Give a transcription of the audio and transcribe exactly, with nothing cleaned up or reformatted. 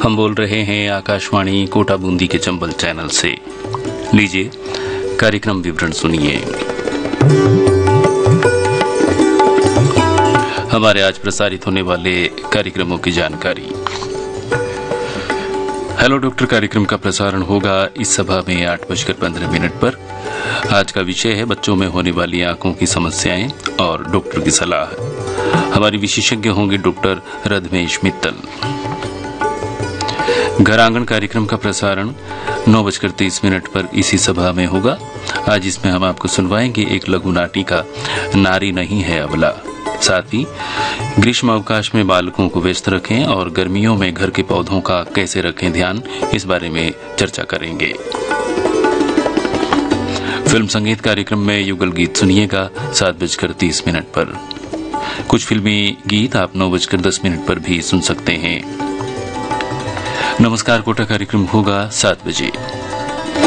हम बोल रहे हैं आकाशवाणी कोटा बूंदी के चंबल चैनल से। लीजिए कार्यक्रम विवरण सुनिए। हमारे आज प्रसारित होने वाले कार्यक्रमों की जानकारी। हेलो डॉक्टर कार्यक्रम का प्रसारण होगा इस सभा में आठ बजकर पंद्रह मिनट पर। आज का विषय है बच्चों में होने वाली आंखों की समस्याएं और डॉक्टर की सलाह। हमारी विशेषज्ञ होंगे डॉक्टर रधमेश मित्तल। घर आंगन कार्यक्रम का प्रसारण नौ बजकर तीस मिनट पर इसी सभा में होगा। आज इसमें हम आपको सुनवाएंगे एक लघु नाटिका नारी नहीं है अबला। साथ ही ग्रीष्म अवकाश में बालकों को व्यस्त रखें और गर्मियों में घर के पौधों का कैसे रखें ध्यान, इस बारे में चर्चा करेंगे। फिल्म संगीत कार्यक्रम में युगल गीत सुनिएगा सात बजकर तीस मिनट पर। कुछ फिल्मी गीत आप नौ बजकर दस मिनट पर भी सुन सकते हैं। नमस्कार कोटा कार्यक्रम होगा सात बजे।